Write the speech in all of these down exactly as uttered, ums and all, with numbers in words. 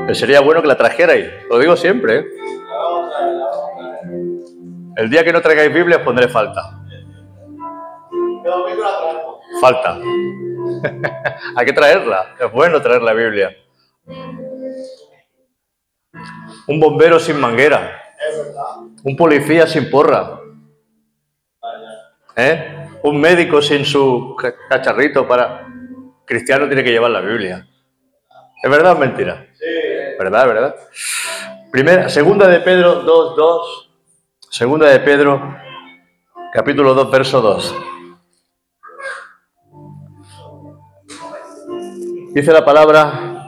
Pero sería bueno que la trajerais, lo digo siempre, ¿eh? El día que no traigáis Biblia os pondré falta. Falta. Hay que traerla, es bueno traer la Biblia. Un bombero sin manguera. Un policía sin porra. ¿Eh? Un médico sin su cacharrito para... Cristiano tiene que llevar la Biblia. ¿Es verdad o mentira? Sí. ¿Verdad, verdad? Primera, segunda de Pedro dos, dos. Segunda de Pedro, capítulo dos, verso dos. Dice la palabra,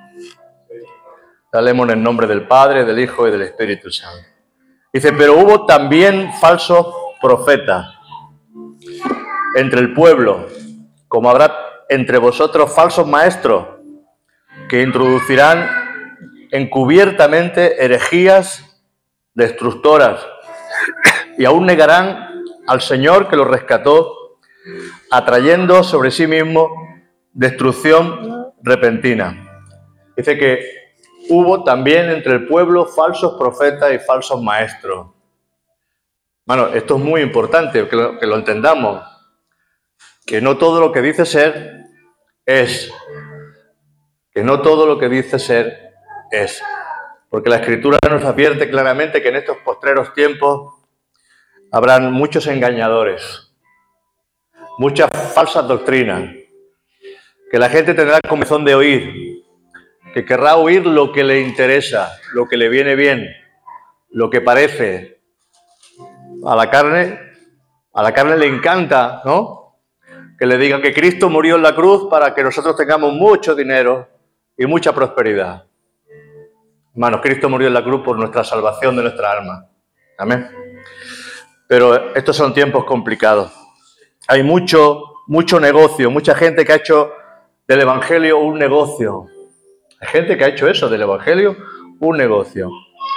la leemos en el nombre del Padre, del Hijo y del Espíritu Santo. Dice, pero hubo también falsos profetas entre el pueblo, como habrá entre vosotros falsos maestros, que introducirán encubiertamente herejías destructoras y aún negarán al Señor que los rescató, atrayendo sobre sí mismo destrucción repentina. Dice que hubo también entre el pueblo falsos profetas y falsos maestros. Bueno, esto es muy importante que lo, que lo entendamos, que no todo lo que dice ser es, que no todo lo que dice ser es, porque la Escritura nos advierte claramente que en estos postreros tiempos habrán muchos engañadores, muchas falsas doctrinas, que la gente tendrá comezón de oír, que querrá oír lo que le interesa, lo que le viene bien, lo que parece. A la carne, a la carne le encanta, ¿no? Que le digan que Cristo murió en la cruz para que nosotros tengamos mucho dinero y mucha prosperidad. Hermanos, Cristo murió en la cruz por nuestra salvación de nuestra alma. Amén. Pero estos son tiempos complicados. Hay mucho, mucho negocio, mucha gente que ha hecho del Evangelio un negocio. Hay gente que ha hecho eso, del Evangelio un negocio.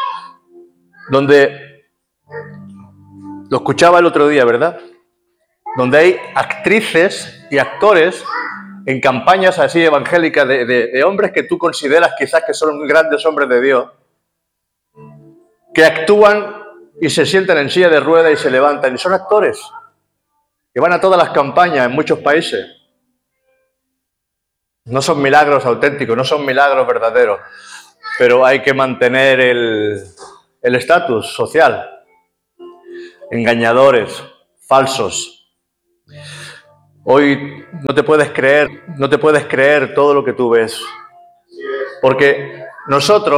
Donde, lo escuchaba el otro día, ¿verdad? Donde hay actrices y actores en campañas así evangélicas de, de, de hombres que tú consideras quizás que son grandes hombres de Dios, que actúan y se sientan en silla de ruedas y se levantan, y son actores que van a todas las campañas en muchos países. No son milagros auténticos, no son milagros verdaderos, pero hay que mantener el el estatus social. Engañadores, falsos. Hoy no te puedes creer, no te puedes creer todo lo que tú ves, porque nosotros